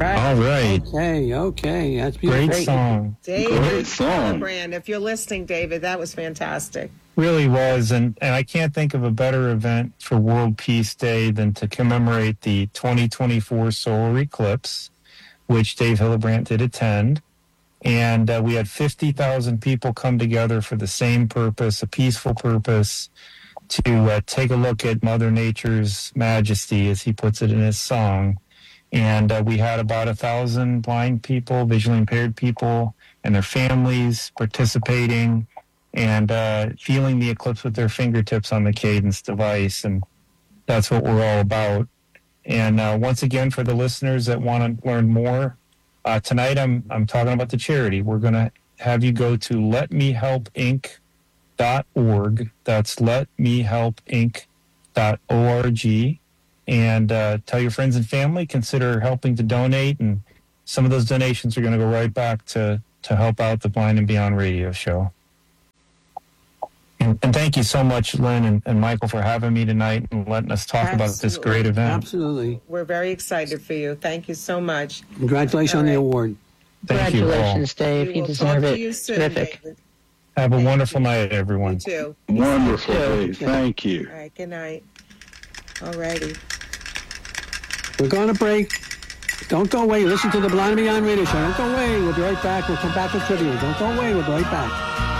right. All right. Okay. That's beautiful. Great song. David Hillenbrand, if you're listening, David, that was fantastic. Really was, and I can't think of a better event for World Peace Day than to commemorate the 2024 solar eclipse, which Dave Hillebrand did attend. And we had 50,000 people come together for the same purpose, a peaceful purpose, to take a look at Mother Nature's majesty, as he puts it in his song. And we had about 1,000 blind people, visually impaired people, and their families participating and feeling the eclipse with their fingertips on the Cadence device. And that's what we're all about. And once again, for the listeners that want to learn more, tonight I'm talking about the charity. We're going to have you go to letmehelpinc.org. That's letmehelpinc.org. And tell your friends and family, consider helping to donate. And some of those donations are going to go right back to help out the Blind and Beyond radio show. And thank you so much, Lynn and Michael, for having me tonight and letting us talk about this great event. Absolutely. We're very excited for you. Thank you so much. Congratulations on the award. Thank Congratulations, you all. Dave. You deserve it. You soon, Terrific. David. Have a wonderful night, everyone. You too. Wonderful, Dave. Thank you. All right, good night. All righty. We're going to break. Don't go away. Listen to the Blind and Beyond radio show. Don't go away. We'll be right back. We'll come back with trivia. Don't go away. We'll be right back.